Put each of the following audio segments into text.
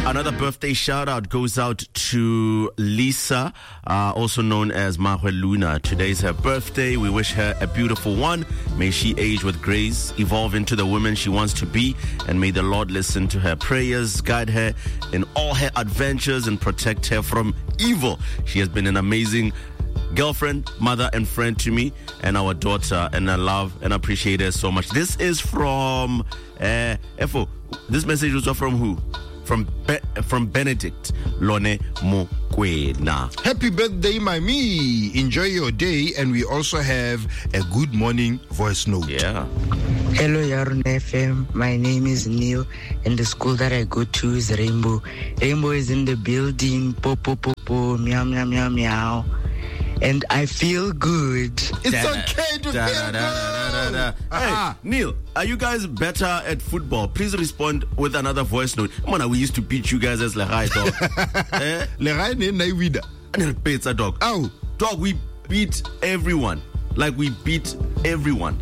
Another birthday shout out goes out to Lisa, also known as Mahwe Luna. Today's her birthday. We wish her a beautiful one. May she age with grace, evolve into the woman she wants to be, and may the Lord listen to her prayers, guide her in all her adventures, and protect her from evil. She has been an amazing girlfriend, mother, and friend to me and our daughter, and I love and appreciate her so much. This is from Efo. This message was from who? From Benedict Lone Mokwena. Happy birthday, Mami. Enjoy your day. And we also have a good morning voice note. Yeah. Hello, Yarn FM. My name is Neil, and the school that I go to is Rainbow. Rainbow is in the building. Po, po, po, po, meow, meow, meow, meow. And I feel good. It's okay to feel good. Hey, Neil, are you guys better at football? Please respond with another voice note. Mona, we used to beat you guys as Lehai, dog. Lehai ne naivida. Pizza, dog. Oh. Dog, we beat everyone. Like, we beat everyone.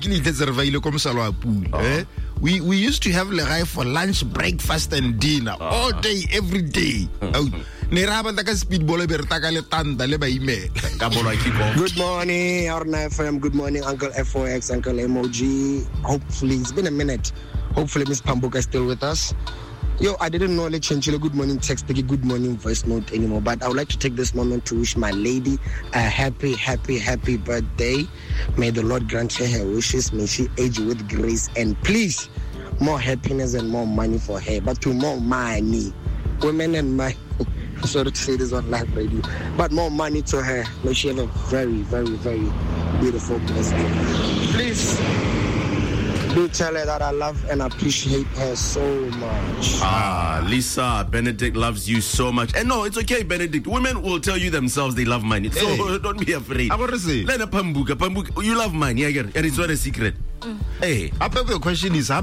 We used to have Lehai for lunch, breakfast, and dinner. All day, every day. Good morning, Arna FM. Good morning, Uncle FOX, Uncle MOG. Hopefully, it's been a minute. Hopefully, Miss Pambuka is still with us. Yo, I didn't know Chinchilla good morning text, a good morning voice note anymore, but I would like to take this moment to wish my lady a happy, happy, happy birthday. May the Lord grant her her wishes. May she age with grace, and please, more happiness and more money for her, but to more money. Women and my... sorry to say this on live radio, but more money to her. May she have a very, very, very beautiful birthday. Please do tell her that I love and appreciate her so much. Lisa, Benedict loves you so much. And no, it's okay, Benedict. Women will tell you themselves they love money. So don't be afraid. I want to say, Pambuka, you love money, and it's not a secret. Hey. The question is,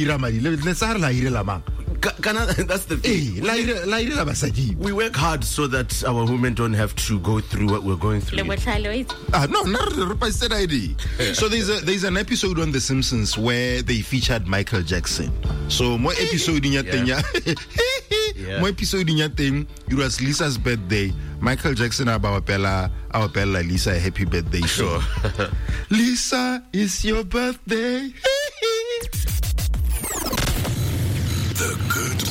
that's the thing. We work hard so that our women don't have to go through what we're going through. No, not said ID. So there's an episode on The Simpsons where they featured Michael Jackson. So more episode in your thing, more episode in your thing. It was Lisa's birthday. Michael Jackson our Bella Lisa a happy birthday. Sure. Lisa, it's your birthday. The Good